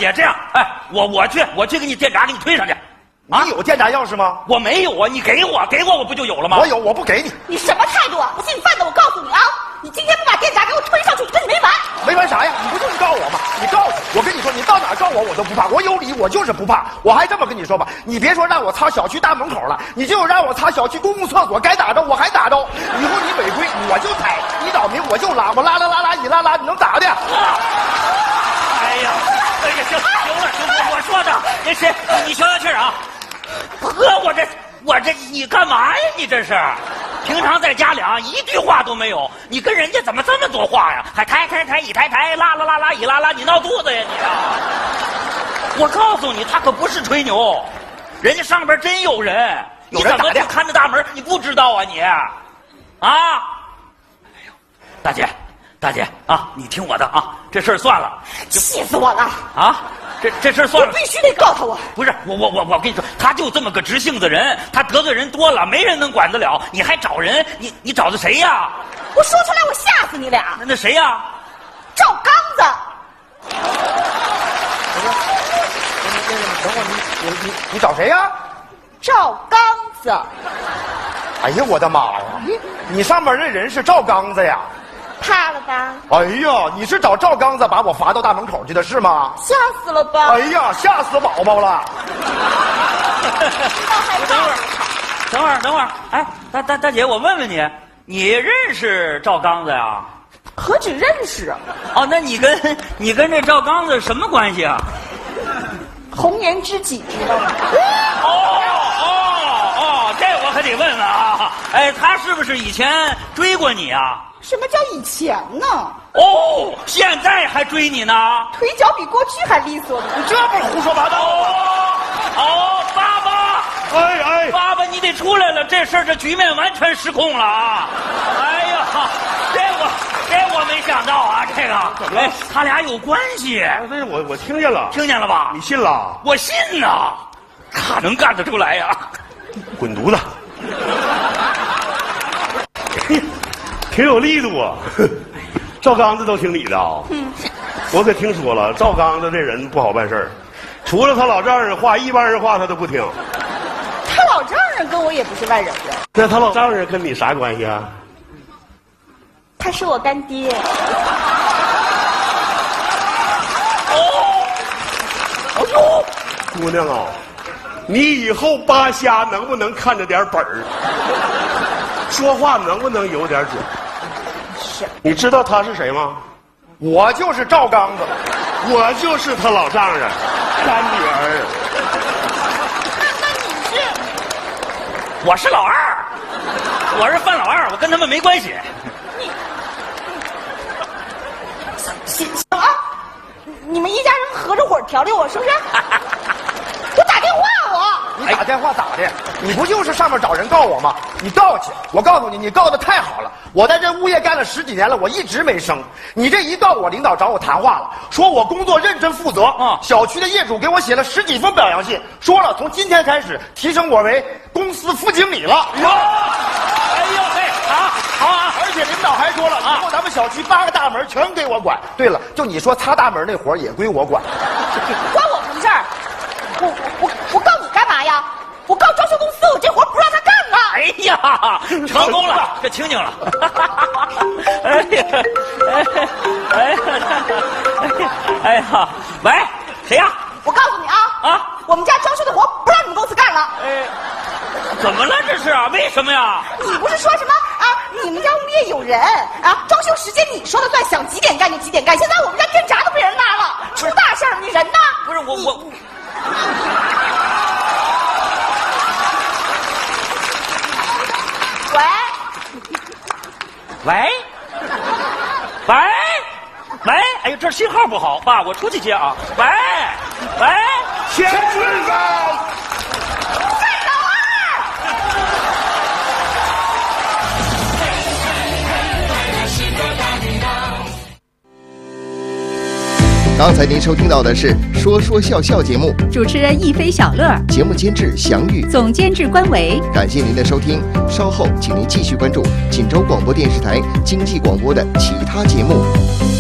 姐，这样，哎，我去给你电闸给你推上去。 你有电闸钥匙吗？ 我没有啊，你给我我不就有了吗？ 我有，我不给你。 你什么态度啊？不信犯的，我告诉你啊！你今天不把电闸给我推上去，跟你没完。 没完啥呀？你不就是告我吗？你告去！我跟你说，你到哪儿告我都不怕。我有理，我就是不怕。我还这么跟你说吧，你别说让我擦小区大门口了，你就让我擦小区公共厕所，该打着我还打着。以后你违规我就踩，你倒霉我就拉，我拉你拉，你能咋的？ 哎呀，行了，我说的，那谁，你消消气啊。呵，我这你干嘛呀？你这是，平常在家里啊，一句话都没有，你跟人家怎么这么多话呀？还抬一抬，拉一拉，你闹肚子呀你啊！我告诉你，他可不是吹牛，人家上边真有人，你怎么就看着大门？你不知道啊你？啊！哎呦，大姐啊，你听我的啊，这事儿算了。 气死我了！ 啊！这事算了， 我必须得告他我。 不是我跟你说，他就这么个直性子人，他得罪人多了，没人能管得了。你还找人，你找的谁呀？ 我说出来，我吓死你俩。 那谁呀？ 赵刚子。 等会儿你找谁呀？ 赵刚子。 哎呀，我的妈呀！你上面这人是赵刚子呀？ 怕了吧？ 哎呀，你是找赵刚子把我罚到大门口去的是吗？ 吓死了吧？ 哎呀，吓死宝宝了！ 等会儿，哎，大姐，我问问你，你认识赵刚子呀？ 何止认识啊！ 哦，那你跟这赵刚子什么关系啊？ 红颜知己，知道吗？ 哦，这我可得问问啊！哎，他是不是以前追过你啊？ 什么叫以前呢？ 哦，现在还追你呢？ 腿脚比过去还利索呢。 你这不是胡说八道哦，爸爸， 哎， 爸爸，你得出来了，这事儿这局面完全失控了啊！哎呀，这我没想到啊，这个，哎，他俩有关系。 这我听见了， 听见了吧？ 你信了？ 我信呐，他能干得出来呀？ 滚犊子！挺有力度啊！赵刚子都听你的啊？我可听说了，赵刚子这人不好办事儿，除了他老丈人话，一般人话他都不听。 他老丈人跟我也不是外人呀。 那他老丈人跟你啥关系啊？ 他是我干爹。 哎呦，姑娘啊，你以后扒虾能不能看着点本儿？说话能不能有点准？ 是。 你知道他是谁吗？ 我就是赵刚子， 我就是他老丈人，干女儿。 那你是？ 我是老二，我是范老二，我跟他们没关系。 行啊，你们一家人合着伙调理我是不是？我打电话你打电话咋的？你不就是上面找人告我吗？你告去！我告诉你，你告的太好了。我在这物业干了10几年了，我一直没升。你这一告，我领导找我谈话了，说我工作认真负责。小区的业主给我写了10几封表扬信，说了从今天开始提升我为公司副经理了。 哎呦嘿，好啊！ 而且领导还说了，以后咱们小区8个大门全归我管。对了，就你说擦大门那活也归我管。 关我什么事儿？我告你干嘛呀？我告装修公司，我这活不让他干了。 哎呀，成功了，这清静了。哎呀，喂，谁呀？ 我告诉你啊，我们家装修的活不让你们公司干了。 怎么了这是啊？为什么呀？ 你不是说什么啊？你们家物业有人啊，装修时间你说了算，想几点干就几点干。现在我们家电闸都被人拉了，出大事儿，你人呢？ 不是我。喂，哎呦，这信号不好，爸，我出去接啊。喂， 前顺手。 刚才您收听到的是说说笑笑节目， 主持人亦菲、小乐， 节目监制祥玉， 总监制关维。 感谢您的收听，稍后请您继续关注锦州广播电视台经济广播的其他节目。